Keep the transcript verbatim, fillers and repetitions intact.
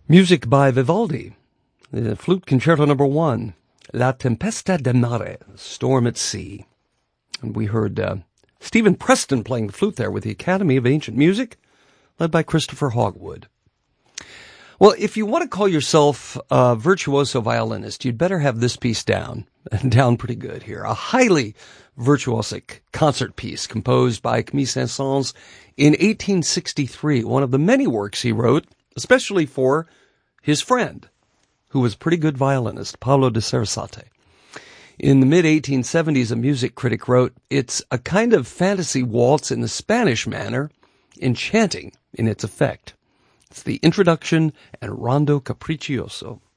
Music by Vivaldi, the Flute Concerto Number One, La Tempesta de Mare, Storm at Sea. And we heard uh, Stephen Preston playing the flute there with the Academy of Ancient Music, led by Christopher Hogwood. Well, if you want to call yourself a virtuoso violinist, you'd better have this piece down, down pretty good here. A highly virtuosic concert piece composed by Camille Saint-Saëns in eighteen sixty-three, one of the many works he wrote, especially for his friend, who was a pretty good violinist, Pablo de Sarasate. In the mid eighteen seventies, a music critic wrote, "It's a kind of fantasy waltz in the Spanish manner, enchanting in its effect. It's the introduction and rondo capriccioso."